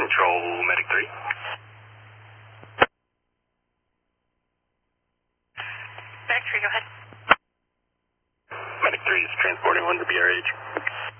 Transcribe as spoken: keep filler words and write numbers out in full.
Control, Medic three. Medic three, go ahead. Medic three is transporting one to B R H.